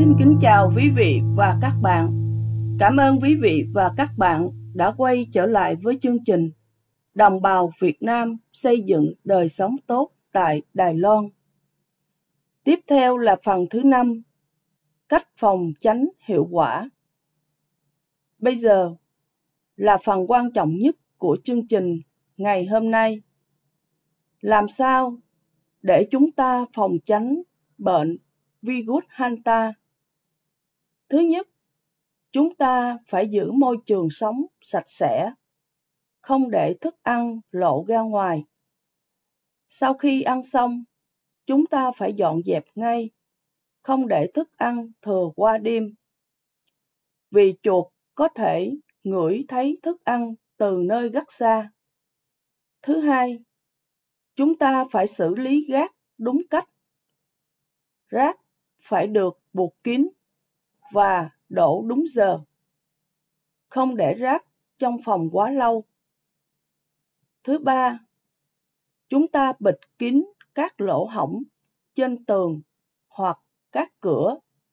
Xin kính chào quý vị và các bạn. Cảm ơn quý vị và các bạn đã quay trở lại với chương trình Đồng bào Việt Nam xây dựng đời sống tốt tại Đài Loan. Tiếp theo là phần thứ 5, cách phòng tránh hiệu quả. Bây giờ là phần quan trọng nhất của chương trình ngày hôm nay. Làm sao để chúng ta phòng tránh bệnh virus Hanta? Thứ nhất, chúng ta phải giữ môi trường sống sạch sẽ, không để thức ăn lộ ra ngoài. Sau khi ăn xong, chúng ta phải dọn dẹp ngay, không để thức ăn thừa qua đêm. Vì chuột có thể ngửi thấy thức ăn từ nơi rất xa. Thứ hai, chúng ta phải xử lý rác đúng cách. Rác phải được buộc kín và đổ đúng giờ. Không để rác trong phòng quá lâu. Thứ ba, chúng ta bịt kín các lỗ hổng trên tường hoặc các cửa.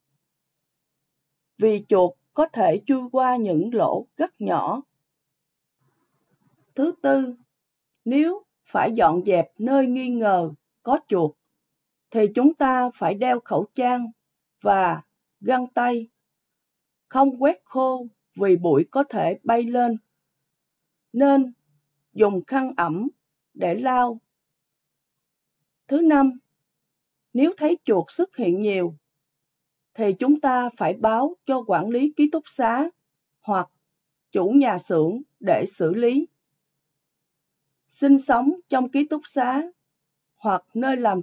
Vì chuột có thể chui qua những lỗ rất nhỏ. Thứ tư, nếu phải dọn dẹp nơi nghi ngờ có chuột, thì chúng ta phải đeo khẩu trang và găng tay. Không quét khô vì bụi có thể bay lên. Nên dùng khăn ẩm để lau. Thứ năm, nếu thấy chuột xuất hiện nhiều, thì chúng ta phải báo cho quản lý ký túc xá hoặc chủ nhà xưởng để xử lý. Sinh sống trong ký túc xá hoặc nơi làm